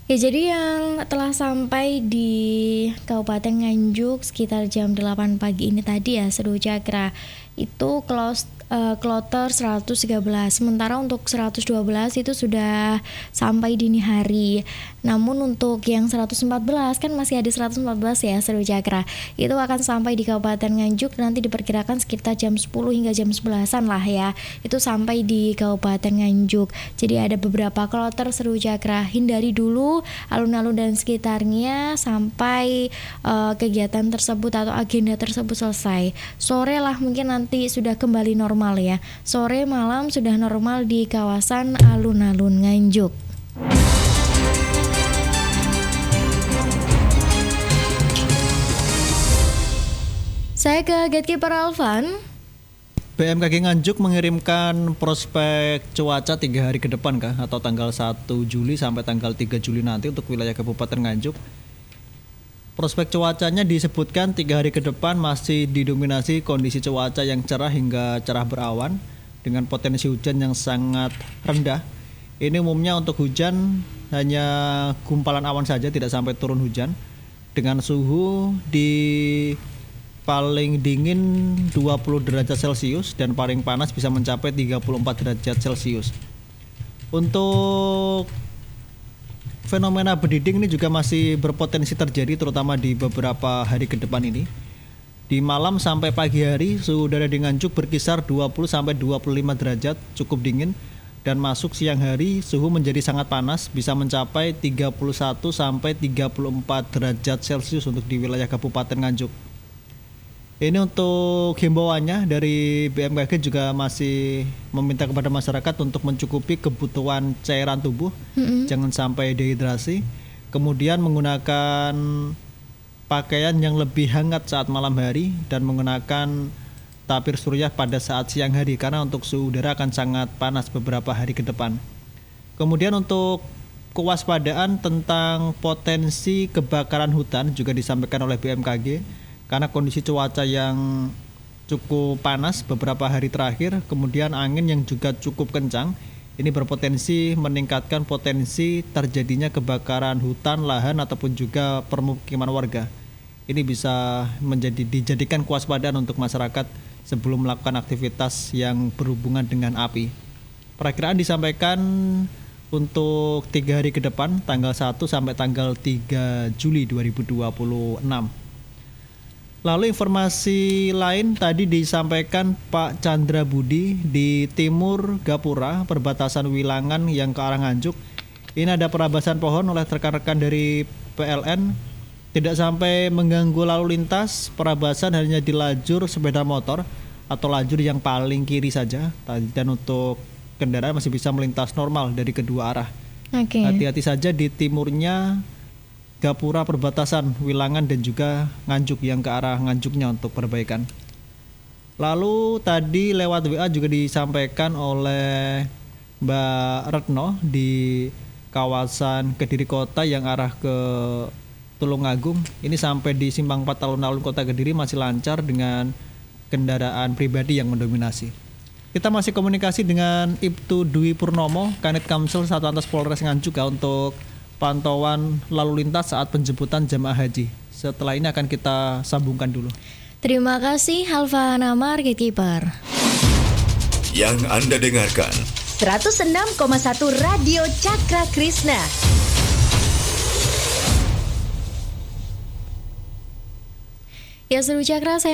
Ya, jadi yang telah sampai di Kabupaten Nganjuk sekitar jam 8 pagi ini tadi ya, Seru Cakra, itu kloter 113. Sementara untuk 112 itu sudah sampai dini hari. Namun untuk yang 114 kan masih ada 114 ya, Seru Cakra. Itu akan sampai di Kabupaten Nganjuk nanti diperkirakan sekitar jam 10 hingga jam 11-an lah ya. Itu sampai di Kabupaten Nganjuk. Jadi ada beberapa kloter Seru Cakra. Hindari dulu alun-alun dan sekitarnya sampai kegiatan tersebut atau agenda tersebut selesai. Sore lah mungkin nanti sudah kembali normal ya. Sore malam sudah normal di kawasan alun-alun Nganjuk. Saya ke Gatekeeper Alvan. BMKG Nganjuk mengirimkan prospek cuaca 3 hari ke depan kah, atau tanggal 1 Juli sampai tanggal 3 Juli nanti untuk wilayah Kabupaten Nganjuk. Prospek cuacanya disebutkan 3 hari ke depan masih didominasi kondisi cuaca yang cerah hingga cerah berawan dengan potensi hujan yang sangat rendah. Ini umumnya untuk hujan hanya gumpalan awan saja, tidak sampai turun hujan, dengan suhu di paling dingin 20 derajat Celcius dan paling panas bisa mencapai 34 derajat Celcius. Untuk fenomena berdiding ini juga masih berpotensi terjadi terutama di beberapa hari ke depan ini. Di malam sampai pagi hari suhu udara di Nganjuk berkisar 20 sampai 25 derajat, cukup dingin, dan masuk siang hari suhu menjadi sangat panas, bisa mencapai 31 sampai 34 derajat Celcius untuk di wilayah Kabupaten Nganjuk. Ini untuk himbauannya dari BMKG juga masih meminta kepada masyarakat untuk mencukupi kebutuhan cairan tubuh, jangan sampai dehidrasi. Kemudian menggunakan pakaian yang lebih hangat saat malam hari dan menggunakan tapir surya pada saat siang hari karena untuk suhu udara akan sangat panas beberapa hari ke depan. Kemudian untuk kewaspadaan tentang potensi kebakaran hutan juga disampaikan oleh BMKG. Karena kondisi cuaca yang cukup panas beberapa hari terakhir, kemudian angin yang juga cukup kencang, ini berpotensi meningkatkan potensi terjadinya kebakaran hutan, lahan, ataupun juga permukiman warga. Ini bisa dijadikan kewaspadaan untuk masyarakat sebelum melakukan aktivitas yang berhubungan dengan api. Perakiraan disampaikan untuk 3 hari ke depan, tanggal 1 sampai tanggal 3 Juli 2026. Lalu informasi lain tadi disampaikan Pak Chandra Budi di timur Gapura, perbatasan Wilangan yang ke arah Nganjuk. Ini ada perabasan pohon oleh rekan-rekan dari PLN, tidak sampai mengganggu lalu lintas. Perabasan hanya di lajur sepeda motor atau lajur yang paling kiri saja, dan untuk kendaraan masih bisa melintas normal dari kedua arah. Hati-hati saja di timurnya Gapura, perbatasan Wilangan dan juga Nganjuk yang ke arah Nganjuknya untuk perbaikan. Lalu tadi lewat WA juga disampaikan oleh Mbak Retno di kawasan Kediri Kota yang arah ke Tulungagung. Ini sampai di Simpang 4 alun-alun Kota Kediri masih lancar dengan kendaraan pribadi yang mendominasi. Kita masih komunikasi dengan Ibtu Dwi Purnomo, Kanit Kamsel Satlantas Polres Nganjuk untuk pantauan lalu lintas saat penjemputan jemaah haji. Setelah ini akan kita sambungkan dulu. Terima kasih Halva Namar, Gatekeeper. Yang Anda dengarkan 106,1 Radio Cakra Krishna. Ya, Seru Cakra, saya